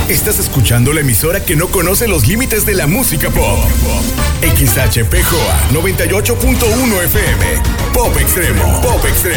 Estás escuchando la emisora que no conoce los límites de la música pop. XHPJOA 98.1 FM. Pop Extremo. Pop Extremo.